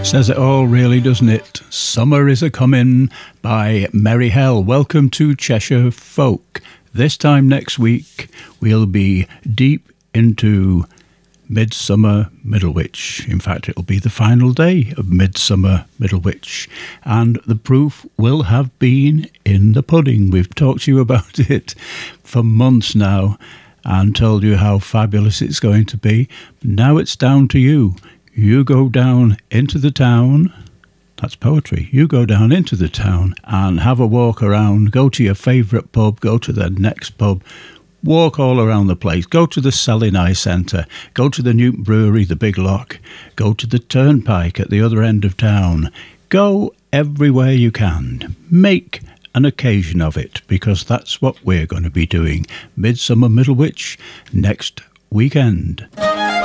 Says it all, really, doesn't it? Summer is a-comin' by Merry Hell. Welcome to Cheshire Folk. This time next week, we'll be deep into Midsummer Middlewich. In fact, it'll be the final day of Midsummer Middlewich. And the proof will have been in the pudding. We've talked to you about it for months now and told you how fabulous it's going to be. Now it's down to you. You go down into the town, that's poetry, you go down into the town and have a walk around, go to your favourite pub, go to the next pub, walk all around the place, go to the Selling Eye Centre, go to the Newton Brewery, the Big Lock, go to the Turnpike at the other end of town, go everywhere you can, make an occasion of it, because that's what we're going to be doing, Midsummer Middlewich next weekend.